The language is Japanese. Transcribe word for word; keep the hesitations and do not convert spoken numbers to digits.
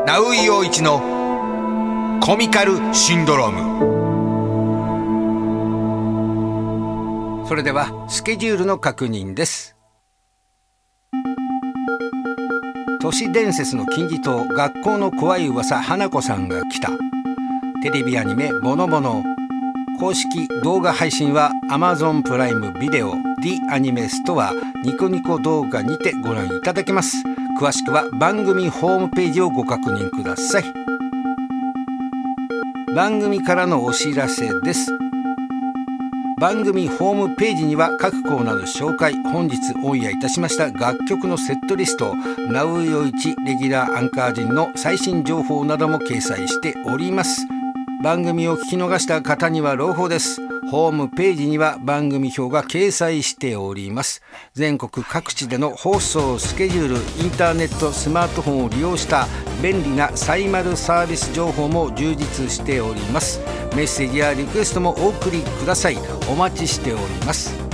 ナウイ陽一のコミカルシンドローム。それではスケジュールの確認です。都市伝説の金字塔、学校の怖い噂、花子さんが来た。テレビアニメボノボノ。公式動画配信は Amazon プライムビデオ The アニメストアニコニコ動画にてご覧いただけます。詳しくは番組ホームページをご確認ください。番組からのお知らせです。番組ホームページには各コーナーの紹介、本日オンエアいたしました楽曲のセットリスト、ナウイ陽一レギュラーアンカー陣の最新情報なども掲載しております。番組を聞き逃した方には朗報です。ホームページには番組表が掲載しております。全国各地での放送スケジュール、インターネット、スマートフォンを利用した便利なサイマルサービス情報も充実しております。メッセージやリクエストもお送りください。お待ちしております。